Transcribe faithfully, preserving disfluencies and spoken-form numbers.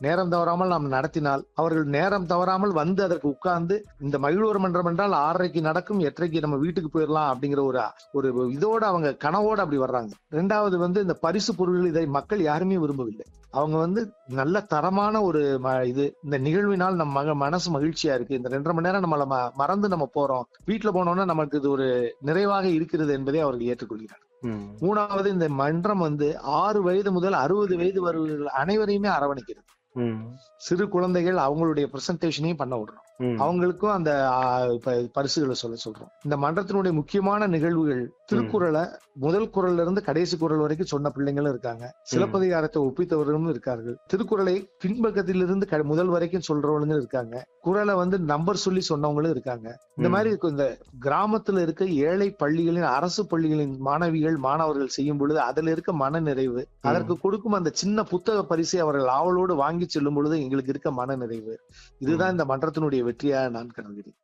நேரம் தவறாமல் நாம் நடத்தினால், அவர்கள் நேரம் தவறாமல் வந்து அதற்கு உட்கார்ந்து இந்த மகிழ்வோர் மன்றம் என்றால் ஆறரைக்கு நடக்கும், எட்டரைக்கு நம்ம வீட்டுக்கு போயிடலாம் அப்படிங்கிற ஒரு ஒரு இதோட அவங்க கனவோட அப்படி வர்றாங்க. ரெண்டாவது வந்து இந்த பரிசு பொருள்கள், இதை மக்கள் யாருமே விரும்பவில்லை. அவங்க வந்து நல்ல தரமான ஒரு இது இந்த நிகழ்வினால் நம்ம மக மனசு மகிழ்ச்சியா இருக்கு, இந்த ரெண்டரை மணி நேரம் நம்மள மறந்து நம்ம போறோம், வீட்டுல போனோம்னா நமக்கு இது ஒரு நிறைவாக இருக்கிறது என்பதை அவர்கள் ஏற்றுக்கொள்கிறார். மூணாவது, இந்த மன்றம் வந்து ஆறு வயது முதல் அறுபது வயது வருவர்கள் அனைவரையுமே அரவணைக்கிறது. சிறு குழந்தைகள் அவங்களுடைய பிரசன்டேஷனையும் பண்ண விடுறோம், அவங்களுக்கும் அந்த பரிசுகளை சொல்ல சொல்றோம். இந்த மன்றத்தினுடைய முக்கியமான நிகழ்வுகள், திருக்குறளை முதல் குறள்ல இருந்து கடைசி குறள் வரைக்கும் சொன்ன பிள்ளைங்களும் இருக்காங்க, சிலப்பதிகாரத்தை ஒப்பித்தவர்களும் இருக்கார்கள், திருக்குறளை பின்பக்கத்திலிருந்து முதல் வரைக்கும் சொல்றவங்களும் இருக்காங்க, குறளை வந்து நம்பர் சொல்லி சொன்னவங்களும் இருக்காங்க. இந்த மாதிரி இந்த கிராமத்துல இருக்க ஏழை பள்ளிகளின், அரசு பள்ளிகளின் மாணவிகள் மாணவர்கள் செய்யும் பொழுது அதுல இருக்க மன நிறைவு, அதற்கு கொடுக்கும் அந்த சின்ன புத்தக பரிசை அவர்கள் ஆவலோடு வாங்கி செல்லும் பொழுது எங்களுக்கு இருக்க மன நிறைவு, இதுதான் இந்த மன்றத்தினுடைய வெற்றியாக நான் கருதுகிறேன்.